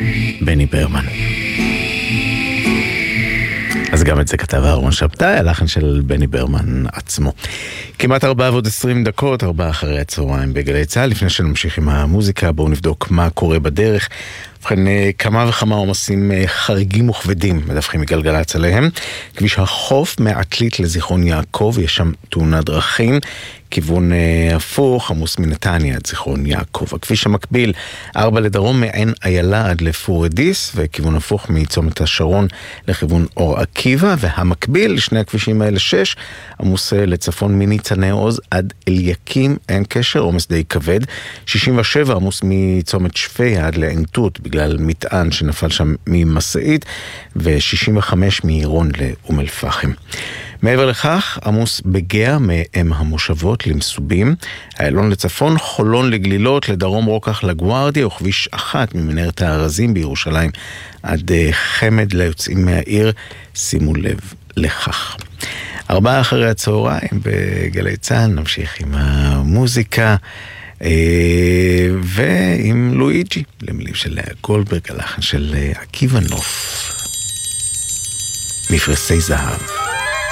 בני ברמן. אז גם את זה כתב אהרון שבתאי, הלחן של בני ברמן עצמו. כמעט 4:20, 4 אחרי הצהריים בגלי צהל. לפני שנמשיך עם המוזיקה, בואו נבדוק מה קורה בדרך. ובכן, כמה וכמה עומסים חריגים וכבדים מדווחים מגלגלצ עליהם. כביש החוף מעתלית לזיכרון יעקב, יש שם תאונת דרכים. כיוון הפוך, עמוס מנתניה עד זיכרון יעקב. הכביש המקביל, 4 לדרום מעין איילה עד לפורדיס, וכיוון הפוך מצומת השרון לכיוון אור עקיבא, והמקביל, שני הכבישים האלה 6, עמוס לצפון מניצני עוז עד אליקים, אין קשר, עומס די כבד. 67 עמוס מצומת שפיה עד לעין-תות, בגלל מטען שנפל שם ממסעית, ו65 מעירון לאום אל-פחם. מעבר לכך, עמוס בגאה מאם המושבות למסובים, איילון לצפון, חולון לגלילות, לדרום רוקח לגוארדיה, וכביש 1 ממנהרת הארזים בירושלים עד חמד ליוצאים מהעיר, שימו לב לכך. 4 אחרי הצהריים בגלי צהל, נמשיך עם המוזיקה ועם לואיג'י, למילים של גולדברג, הלחן של עקיבא נוף, מפרסי זהב.